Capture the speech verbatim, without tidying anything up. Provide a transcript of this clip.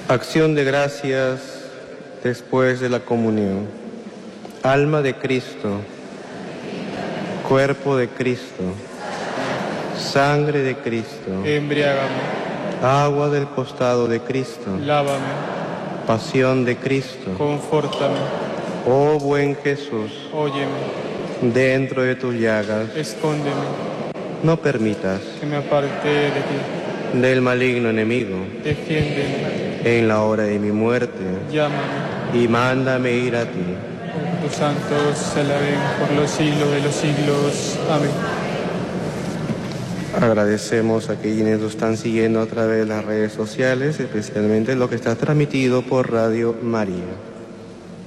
Acción de gracias después de la comunión. Alma de Cristo, cuerpo de Cristo, sangre de Cristo, embriágame, agua del costado de Cristo, lávame, pasión de Cristo, confórtame, oh buen Jesús, óyeme, dentro de tus llagas, escóndeme, no permitas que me aparte de ti, del maligno enemigo, defiéndeme, en la hora de mi muerte, llámame, y mándame ir a ti. tus santos se alaben por los siglos de los siglos. Amén. Agradecemos a quienes nos están siguiendo a través de las redes sociales, especialmente lo que está transmitido por Radio María.